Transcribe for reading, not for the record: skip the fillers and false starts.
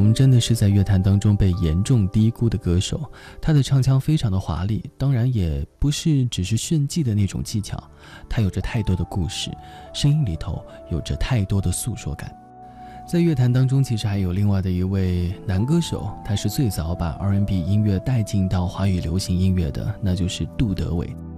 龙真的是在乐坛当中被严重低估的歌手，他的唱腔非常的华丽，当然也不是只是炫技的那种技巧，他有着太多的故事，声音里头有着太多的诉说感。在乐坛当中其实还有另外的一位男歌手，他是最早把 R&B 音乐带进到华语流行音乐的，那就是杜德伟。